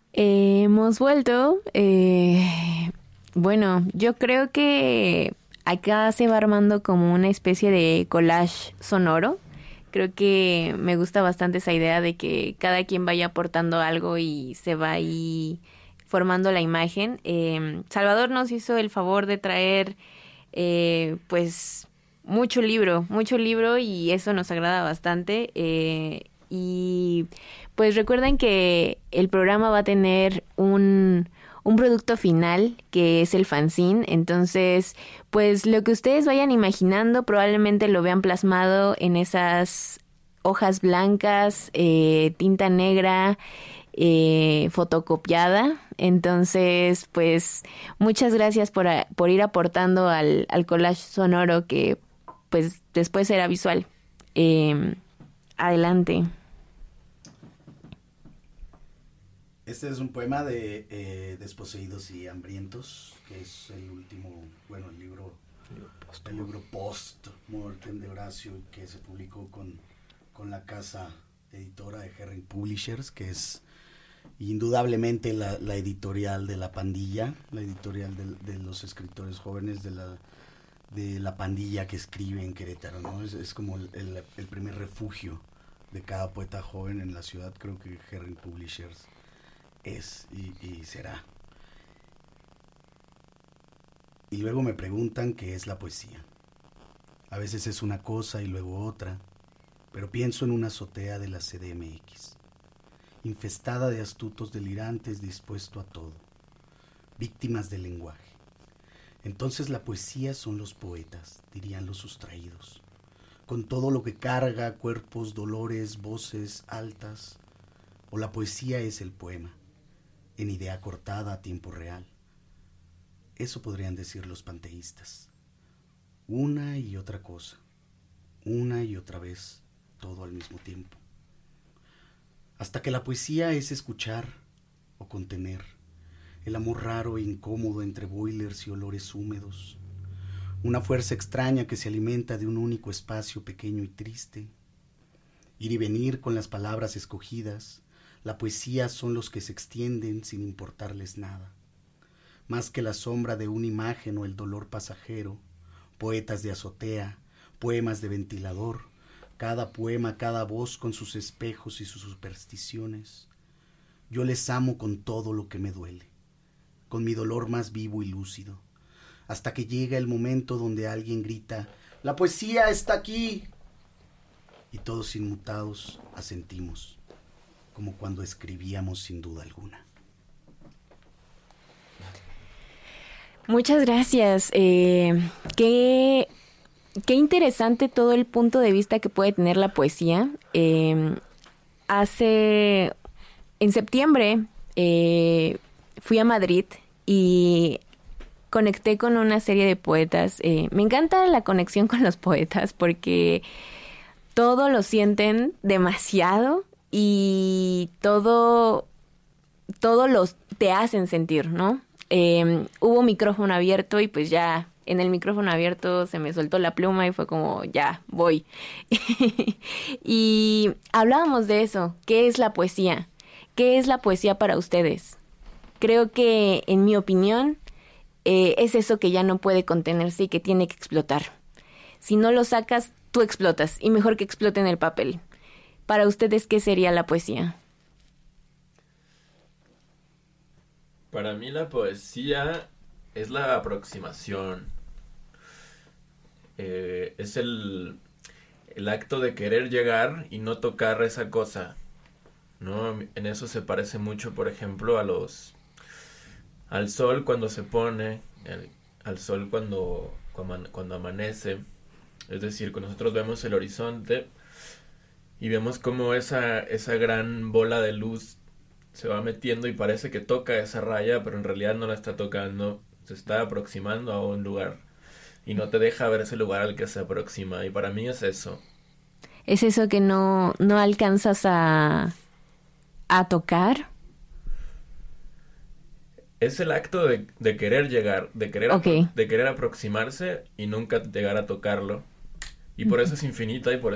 Hemos vuelto. Bueno, yo creo que acá se va armando como una especie de collage sonoro. Creo que me gusta bastante esa idea de que cada quien vaya aportando algo y se va ahí formando la imagen. Salvador nos hizo el favor de traer, pues, mucho libro y eso nos agrada bastante. Y pues recuerden que el programa va a tener un producto final que es el fanzine. Entonces, pues lo que ustedes vayan imaginando probablemente lo vean plasmado en esas hojas blancas, tinta negra, fotocopiada. Entonces, pues muchas gracias por ir aportando al collage sonoro que pues después será visual. Adelante. Este es un poema de Desposeídos y Hambrientos, que es el último, bueno, el libro post-mortem de Horacio, que se publicó con la casa editora de Herring Publishers, que es indudablemente la editorial de La Pandilla, la editorial de los escritores jóvenes de la pandilla que escribe en Querétaro, ¿no? Es como el primer refugio de cada poeta joven en la ciudad. Creo que Herring Publishers es y será. Y luego me preguntan qué es la poesía. A veces es una cosa y luego otra, pero pienso en una azotea de la CDMX, infestada de astutos delirantes dispuesto a todo, víctimas del lenguaje. Entonces la poesía son los poetas, dirían los sustraídos, con todo lo que carga, cuerpos, dolores, voces altas, o la poesía es el poema, en idea cortada a tiempo real. Eso podrían decir los panteístas. Una y otra cosa, una y otra vez, todo al mismo tiempo. Hasta que la poesía es escuchar o contener, el amor raro e incómodo entre boilers y olores húmedos, una fuerza extraña que se alimenta de un único espacio pequeño y triste. Ir y venir con las palabras escogidas. La poesía son los que se extienden sin importarles nada, más que la sombra de una imagen o el dolor pasajero. Poetas de azotea, poemas de ventilador, cada poema, cada voz con sus espejos y sus supersticiones. Yo les amo con todo lo que me duele, con mi dolor más vivo y lúcido, hasta que llega el momento donde alguien grita: ¡la poesía está aquí! Y todos inmutados asentimos, como cuando escribíamos sin duda alguna. Muchas gracias. Qué interesante todo el punto de vista que puede tener la poesía. En septiembre fui a Madrid y conecté con una serie de poetas. Me encanta la conexión con los poetas porque todo lo sienten demasiado y todo los te hacen sentir, ¿no? Hubo micrófono abierto y pues ya en el micrófono abierto se me soltó la pluma y fue como, ya, voy. Y hablábamos de eso. ¿Qué es la poesía? ¿Qué es la poesía para ustedes? Creo que, en mi opinión, es eso que ya no puede contenerse y que tiene que explotar. Si no lo sacas, tú explotas, y mejor que explote en el papel. Para ustedes, ¿qué sería la poesía? Para mí la poesía es la aproximación. Es el acto de querer llegar y no tocar esa cosa, ¿no? En eso se parece mucho, por ejemplo, al sol cuando se pone, al sol cuando amanece. Es decir, cuando nosotros vemos el horizonte y vemos cómo esa gran bola de luz se va metiendo y parece que toca esa raya, pero en realidad no la está tocando, se está aproximando a un lugar y no te deja ver ese lugar al que se aproxima, y para mí es eso. ¿Es eso que no alcanzas a tocar? Es el acto de querer llegar, de querer aproximarse y nunca llegar a tocarlo, y por eso es infinita y por